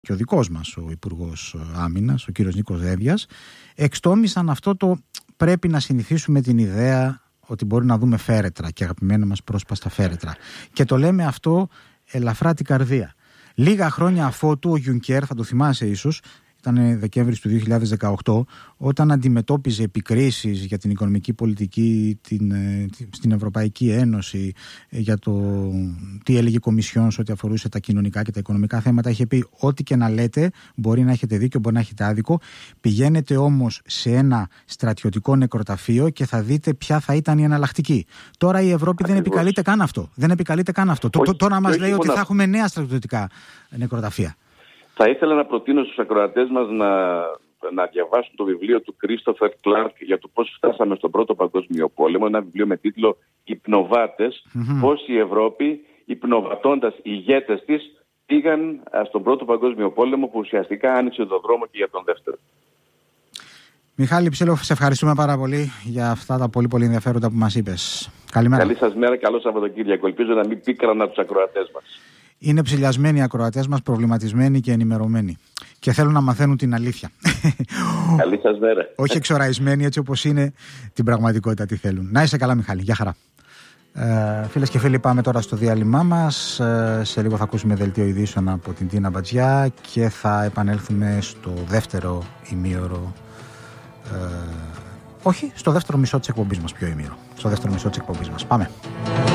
και ο δικός μας ο Υπουργός Άμυνας, ο κύριος Νίκος Δένδιας, εξτόμησαν αυτό το πρέπει να συνηθίσουμε την ιδέα ότι μπορεί να δούμε φέρετρα και αγαπημένα μας πρόσπαστα φέρετρα. Και το λέμε αυτό ελαφρά την καρδία. Λίγα χρόνια αφότου ο Γιουνκέρ, θα το θυμάσαι ίσως, ήταν Δεκέμβρης του 2018, όταν αντιμετώπιζε επικρίσεις για την οικονομική πολιτική στην Ευρωπαϊκή Ένωση, για το τι έλεγε η Κομισιόν σε ό,τι αφορούσε τα κοινωνικά και τα οικονομικά θέματα, είχε πει ό,τι και να λέτε, μπορεί να έχετε δίκιο, μπορεί να έχετε άδικο, πηγαίνετε όμως σε ένα στρατιωτικό νεκροταφείο και θα δείτε ποια θα ήταν η εναλλακτική. Τώρα η Ευρώπη δεν επικαλείται καν αυτό. Τώρα μας λέει ότι θα έχουμε νέα στρατιωτικά νεκροταφεία. Θα ήθελα να προτείνω στους ακροατές μας να διαβάσουν το βιβλίο του Christopher Clark για το πώς φτάσαμε στον Πρώτο Παγκόσμιο Πόλεμο. Ένα βιβλίο με τίτλο «Υπνοβάτες». Πώς η Ευρώπη, υπνοβατώντας ηγέτες της, πήγαν στον Πρώτο Παγκόσμιο Πόλεμο, που ουσιαστικά άνοιξε τον δρόμο και για τον Δεύτερο. Μιχάλη Ψήλοφ, σε ευχαριστούμε πάρα πολύ για αυτά τα πολύ πολύ ενδιαφέροντα που μας είπες. Καλημέρα. Καλή σας μέρα, καλό Σαββατοκύριακο. Ελπίζω να μην πίκρανα τους ακροατές μας. Είναι ψηλιασμένοι οι ακροατές μας, προβληματισμένοι και ενημερωμένοι. Και θέλουν να μαθαίνουν την αλήθεια. Καλή σας μέρα. Όχι εξοραϊσμένοι, έτσι όπως είναι την πραγματικότητα τι θέλουν. Να είσαι καλά, Μιχάλη. Γεια χαρά. Φίλες και φίλοι, πάμε τώρα στο διάλειμμά μας. Σε λίγο θα ακούσουμε δελτίο ειδήσεων από την Τίνα Μπατζιά και θα επανέλθουμε στο δεύτερο ημίωρο. Όχι, στο δεύτερο μισό της εκπομπής μας, πιο ημίωρο. Στο δεύτερο μισό της εκπομπής μας. Πάμε.